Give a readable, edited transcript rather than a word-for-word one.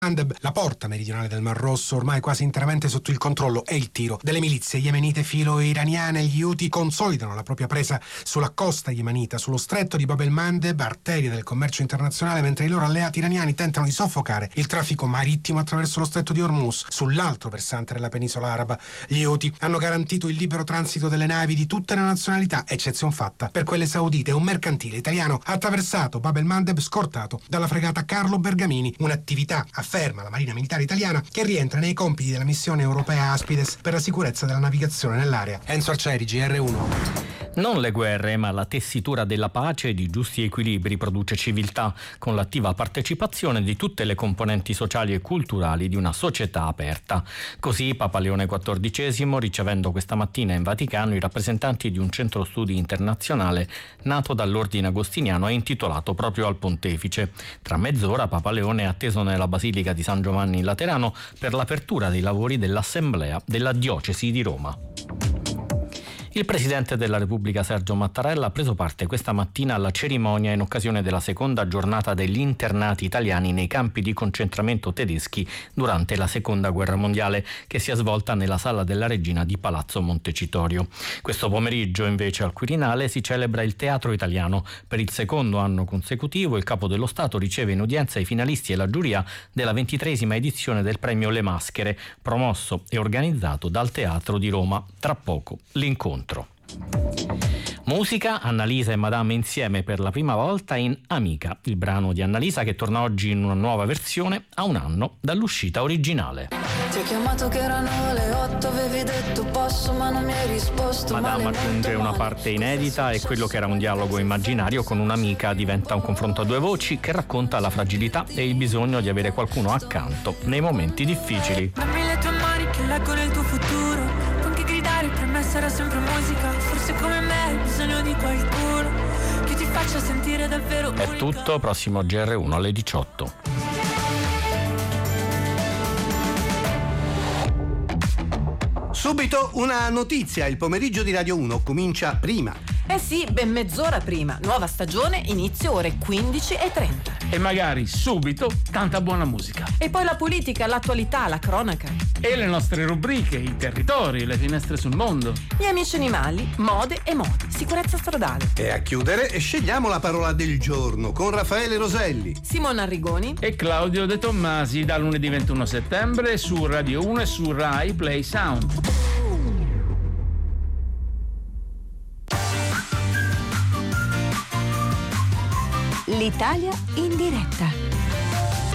Mandeb, la porta meridionale del Mar Rosso, ormai quasi interamente sotto il controllo e il tiro delle milizie yemenite filo-iraniane. Gli Houthi consolidano la propria presa sulla costa yemenita, sullo stretto di Bab el-Mandeb, arteria del commercio internazionale, mentre i loro alleati iraniani tentano di soffocare il traffico marittimo attraverso lo stretto di Hormuz, sull'altro versante della penisola araba. Gli Houthi hanno garantito il libero transito delle navi di tutte le nazionalità, eccezion fatta per quelle saudite. Un mercantile italiano ha attraversato Bab el-Mandeb scortato dalla fregata Carlo Bergamini, un'attività, afferma la Marina Militare Italiana, che rientra nei compiti della missione europea Aspides per la sicurezza della navigazione nell'area. Enzo Arcieri, GR1. Non le guerre, ma la tessitura della pace e di giusti equilibri produce civiltà, con l'attiva partecipazione di tutte le componenti sociali e culturali di una società aperta. Così Papa Leone XIV, ricevendo questa mattina in Vaticano i rappresentanti di un centro studi internazionale nato dall'ordine agostiniano e intitolato proprio al pontefice. Tra mezz'ora Papa Leone è atteso nella Basilica di San Giovanni in Laterano per l'apertura dei lavori dell'Assemblea della Diocesi di Roma. Il Presidente della Repubblica Sergio Mattarella ha preso parte questa mattina alla cerimonia in occasione della seconda giornata degli internati italiani nei campi di concentramento tedeschi durante la Seconda Guerra Mondiale, che si è svolta nella Sala della Regina di Palazzo Montecitorio. Questo pomeriggio invece al Quirinale si celebra il Teatro Italiano. Per il secondo anno consecutivo il Capo dello Stato riceve in udienza i finalisti e la giuria della 23esima edizione del premio Le Maschere, promosso e organizzato dal Teatro di Roma. Tra poco l'incontro. Musica, Annalisa e Madame insieme per la prima volta in Amica, il brano di Annalisa che torna oggi in una nuova versione a un anno dall'uscita originale. Ti ho chiamato che erano le 8, avevi detto posso ma non mi hai risposto. Madame aggiunge una parte inedita e quello che era un dialogo immaginario con un'amica diventa un confronto a due voci che racconta la fragilità e il bisogno di avere qualcuno accanto nei momenti difficili. Dammi le tue mani che leggo nel tuo futuro. Per me sarà sempre musica, forse come me hai bisogno di qualcuno che ti faccia sentire davvero unica. È tutto, prossimo GR1 alle 18. Subito una notizia, il pomeriggio di Radio 1 comincia prima. Eh sì, ben mezz'ora prima, nuova stagione, inizio ore 15:30. E magari subito tanta buona musica. E poi la politica, l'attualità, la cronaca. E le nostre rubriche, i territori, le finestre sul mondo. Gli amici animali, mode e modi, sicurezza stradale. E a chiudere scegliamo la parola del giorno con Raffaele Roselli, Simona Arrigoni E Claudio De Tommasi da lunedì 21 settembre su Radio 1 e su Rai Play Sound. L'Italia in diretta.